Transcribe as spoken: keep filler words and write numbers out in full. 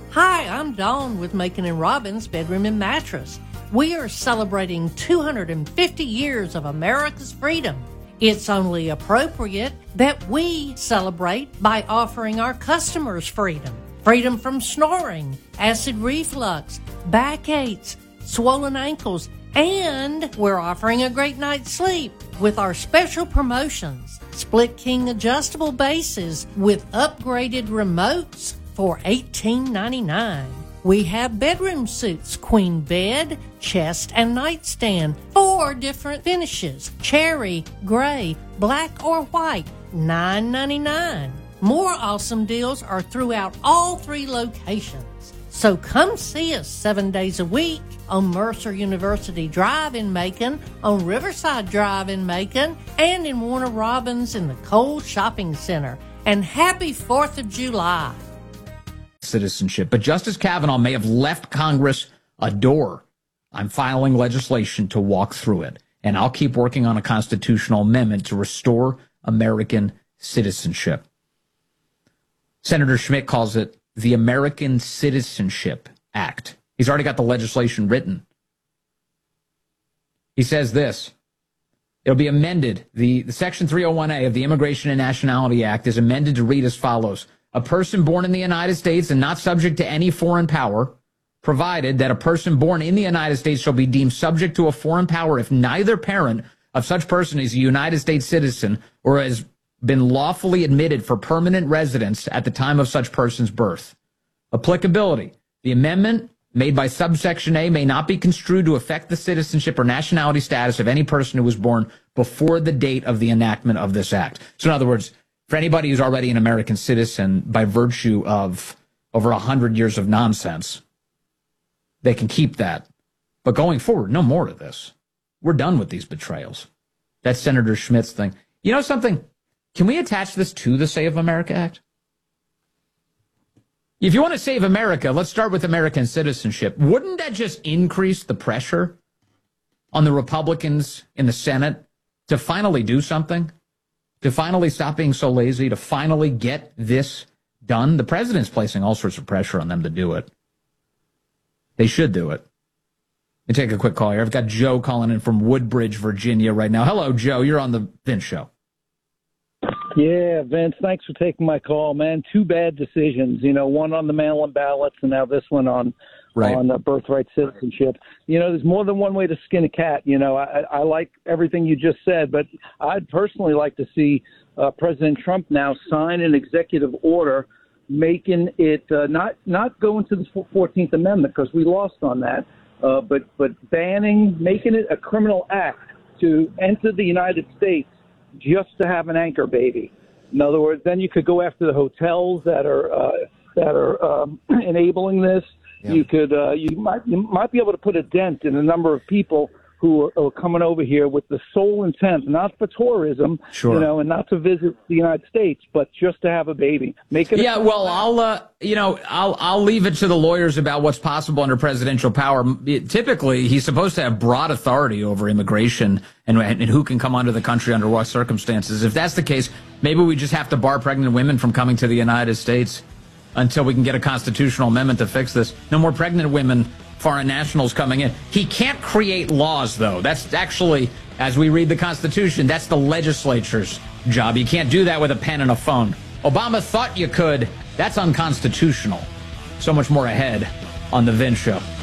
Hi, I'm Dawn with Macon and Robbins Bedroom and Mattress. We are celebrating two hundred fifty years of America's freedom. It's only appropriate that we celebrate by offering our customers freedom. Freedom from snoring, acid reflux, backaches, swollen ankles, and we're offering a great night's sleep with our special promotions. Split King adjustable bases with upgraded remotes for eighteen ninety-nine. We have bedroom suits, queen bed, chest, and nightstand. Four different finishes: cherry, gray, black, or white. nine ninety-nine. More awesome deals are throughout all three locations. So come see us seven days a week on Mercer University Drive in Macon, on Riverside Drive in Macon, and in Warner Robins in the Cole Shopping Center. And happy fourth of July. Citizenship. But Justice Kavanaugh may have left Congress a door. I'm filing legislation to walk through it. And I'll keep working on a constitutional amendment to restore American citizenship. Senator Schmidt calls it the American Citizenship Act. He's already got the legislation written. He says this: it'll be amended. The, the Section three oh one A of the Immigration and Nationality Act is amended to read as follows. A person born in the United States and not subject to any foreign power, provided that a person born in the United States shall be deemed subject to a foreign power if neither parent of such person is a United States citizen or has been lawfully admitted for permanent residence at the time of such person's birth. Applicability. The amendment made by subsection A may not be construed to affect the citizenship or nationality status of any person who was born before the date of the enactment of this act. So in other words, for anybody who's already an American citizen by virtue of over a hundred years of nonsense, they can keep that. But going forward, no more of this. We're done with these betrayals. That's Senator Schmidt's thing. You know something? Can we attach this to the Save America Act? If you want to save America, let's start with American citizenship. Wouldn't that just increase the pressure on the Republicans in the Senate to finally do something? To finally stop being so lazy, to finally get this done? The president's placing all sorts of pressure on them to do it. They should do it. Let me take a quick call here. I've got Joe calling in from Woodbridge, Virginia right now. Hello, Joe. You're on the Vince Show. Yeah, Vince, thanks for taking my call, man. Two bad decisions, you know, one on the mail-in ballots and now this one on right. on uh, birthright citizenship. You know, there's more than one way to skin a cat. You know, I, I like everything you just said, but I'd personally like to see uh, President Trump now sign an executive order making it uh, not not go into the fourteenth Amendment because we lost on that, uh, but, but banning, making it a criminal act to enter the United States just to have an anchor baby. In other words, then you could go after the hotels that are uh, that are um, enabling this. Yeah. You could uh, you might you might be able to put a dent in the number of people who are, are coming over here with the sole intent, not for tourism, sure. you know, and not to visit the United States, but just to have a baby. Make it. Yeah, well, I'll uh, you know, I'll I'll leave it to the lawyers about what's possible under presidential power. It, typically, he's supposed to have broad authority over immigration and and who can come onto the country under what circumstances. If that's the case, maybe we just have to bar pregnant women from coming to the United States until we can get a constitutional amendment to fix this. No more pregnant women, foreign nationals coming in. He can't create laws, though. That's actually, as we read the Constitution, that's the legislature's job. You can't do that with a pen and a phone. Obama thought you could. That's unconstitutional. So much more ahead on The Vince Show.